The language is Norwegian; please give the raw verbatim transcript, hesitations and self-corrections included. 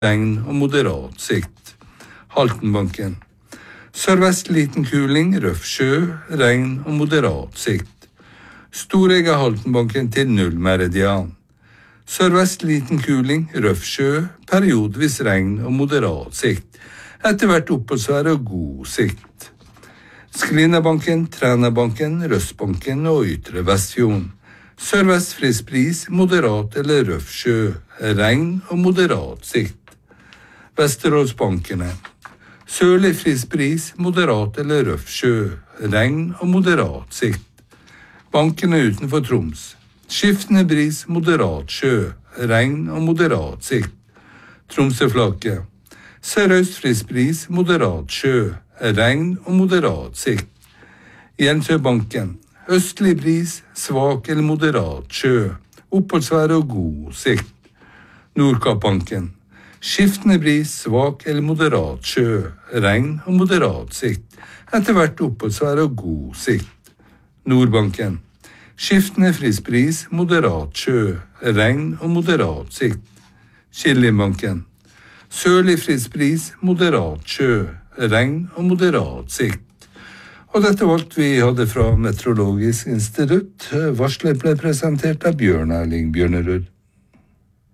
regn og moderat sikt. Haltenbanken. Sørvest liten kuling, røff sjø, regn og moderat sikt. Storegga Haltenbanken til null meridian. Sørvest liten kuling, røff sjø, periodvis regn og moderat sikt. Etter hvert oppholdsvær og god sikt. Sklinnabanken, Trænabanken, Røstbanken og Ytre Vestfjorden. Sørvest frisk bris, moderat eller røff sjø, regn og moderat sikt. Vesterålsbankene. Sørlig frisk bris, moderat eller røff sjø, regn og moderat sikt. Bankene utenfor Troms. Skiftende bris, moderat sjø, regn og moderat sikt. Tromsøflaket. Sørøst frisk bris, moderat sjø, regn og moderat sikt. Gjensøbanken. Østlig bris, svak eller moderat sjø, oppholdsvær og god sikt. Nordkappbanken. Skiftende bris, svak eller moderat sjø, regn og moderat sikt. Etter hvert oppholdsvær og god sikt. Nordbanken. Skiftende frisk bris, moderat sjø, regn og moderat sikt. Kilinbanken. Sørlig frisk bris, moderat sjø, regn og moderat sikt. Og dette var alt vi hadde fra Meteorologisk institutt. Varslet ble presentert av Bjørn Erling Bjørnerud.